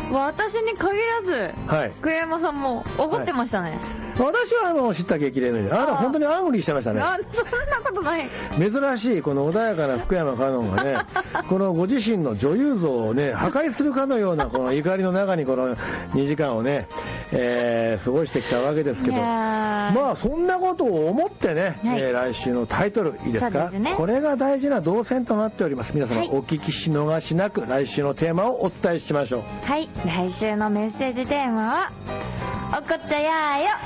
私に限らず、 はい、 栗山さんも怒ってましたね、 はい、私は知った激励のように、あなた本当にアングリーしてましたね。 そんなことない。 珍しいこの穏やかな福山香音がねこのご自身の女優像をね破壊するかのようなこの怒りの中にこの2時間をね、過ごしてきたわけですけど、まあそんなことを思ってね、はい、来週のタイトルいいですか。これが大事な動線となっております。皆様、はい、お聞きし逃しなく来週のテーマをお伝えしましょう。 はい、来週のメッセージテーマはおこっちゃやーよ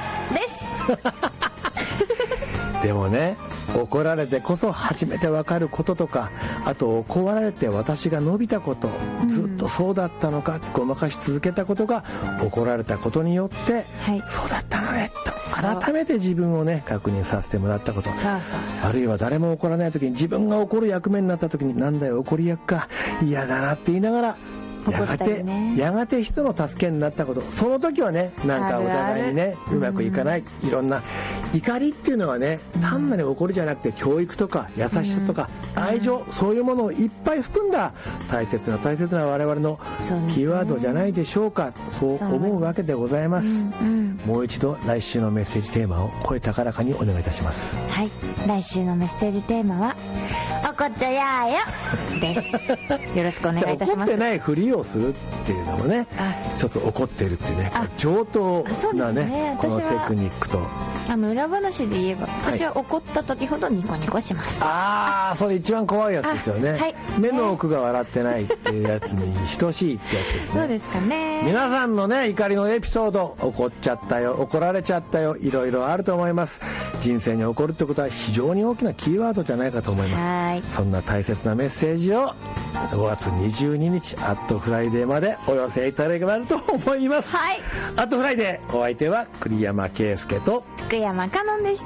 ですでもね、怒られてこそ初めて分かることとか、あと怒られて私が伸びたこと、ずっとそうだったのかってごまかし続けたことが怒られたことによって、はい、そうだったのねと改めて自分をね確認させてもらったこと、あるいは誰も怒らない時に自分が怒る役目になった時に、なんだよ怒り役か嫌だなって言いながらやがて人の助けになったこと、その時はねなんかお互いにねうまくいかない、いろんな怒りっていうのはね単なる怒りじゃなくて教育とか優しさとか愛情、そういうものをいっぱい含んだ大切な我々のキーワードじゃないでしょうか。そう思うわけでございます。もう一度来週のメッセージテーマを声高らかにお願いいたします。 はい、来週のメッセージテーマはおこっちゃやーよですよろしくお願いいたします。 怒ってないふりをするっていうのもね、ちょっと怒ってるっていうね上等なねこのテクニックと、 裏話で言えば私は怒った時ほどニコニコします。 それ一番怖いやつですよね、はい、目の奥が笑ってないっていうやつに等しいってやつですね。 そうですかね。 皆さんのね怒りのエピソード、怒っちゃったよ、怒られちゃったよ、いろいろあると思います。人生に起こるってことは非常に大きなキーワードじゃないかと思います。はい、そんな大切なメッセージを5月22日アットフライデーまでお寄せいただければと思います。はい、アットフライデー、お相手は栗山圭介と福山香音でした。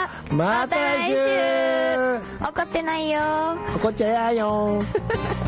また来週。 怒ってないよ、 怒っちゃやよ